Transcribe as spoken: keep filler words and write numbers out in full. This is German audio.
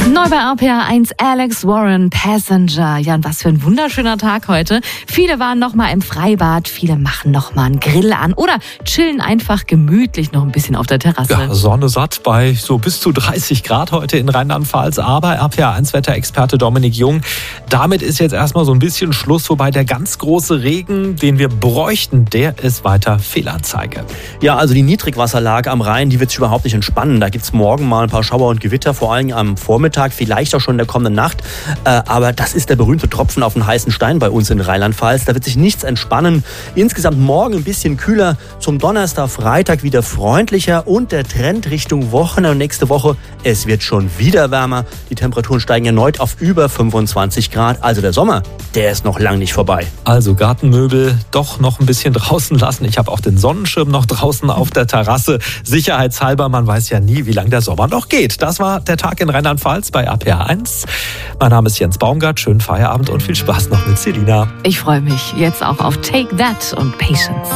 Neu bei R P R eins, Alex Warren, Passenger. Ja, und was für ein wunderschöner Tag heute. Viele waren noch mal im Freibad, viele machen noch mal einen Grill an oder chillen einfach gemütlich noch ein bisschen auf der Terrasse. Ja, Sonne satt bei so bis zu dreißig Grad heute in Rheinland-Pfalz. Aber R P R eins Wetterexperte Dominik Jung, damit ist jetzt erstmal so ein bisschen Schluss. Wobei der ganz große Regen, den wir bräuchten, der ist weiter Fehlanzeige. Ja, also die Niedrigwasserlage am Rhein, die wird sich überhaupt nicht entspannen. Da gibt es morgen mal ein paar Schauer und Gewitter, vor allem am Vormittag, vielleicht auch schon in der kommenden Nacht. Äh, aber das ist der berühmte Tropfen auf den heißen Stein bei uns in Rheinland-Pfalz. Da wird sich nichts entspannen. Insgesamt morgen ein bisschen kühler, zum Donnerstag, Freitag wieder freundlicher und der Trend Richtung Wochenende und nächste Woche, es wird schon wieder wärmer. Die Temperaturen steigen erneut auf über fünfundzwanzig Grad. Also der Sommer, der ist noch lang nicht vorbei. Also Gartenmöbel doch noch ein bisschen draußen lassen. Ich habe auch den Sonnenschirm noch draußen auf der Terrasse. Sicherheitshalber, man weiß ja nie, wie lange der Sommer noch geht. Das war der Tag in Rheinland-Pfalz bei R P R eins. Mein Name ist Jens Baumgart. Schönen Feierabend und viel Spaß noch mit Selina. Ich freue mich jetzt auch auf Take That und Patience.